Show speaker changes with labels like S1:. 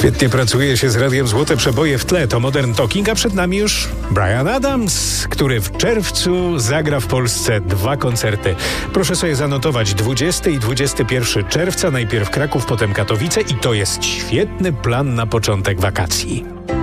S1: Świetnie pracuje się z Radiem Złote Przeboje w tle. To Modern Talking, a przed nami już Bryan Adams, który w czerwcu zagra w Polsce 2 koncerty. Proszę sobie zanotować 20 i 21 czerwca, najpierw Kraków, potem Katowice i to jest świetny plan na początek wakacji.